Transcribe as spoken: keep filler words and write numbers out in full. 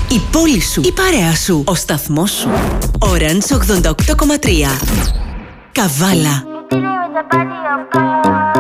Η πόλη σου, η παρέα σου, ο σταθμός σου. Orange ογδόντα οκτώ κόμμα τρία. Καβάλα.